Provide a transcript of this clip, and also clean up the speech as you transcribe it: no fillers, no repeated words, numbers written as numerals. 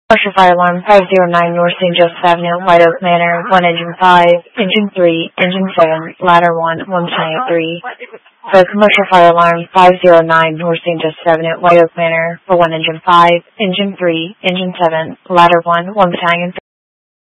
Commercial fire alarm 509 North St. Joseph Avenue, White Oak Manor, 1 engine 5, engine 3, engine 7, ladder 1, 123. For commercial fire alarm 509 North St. Joseph Avenue, White Oak Manor, for 1 engine 5, engine 3, engine 7, ladder 1, 1 battalion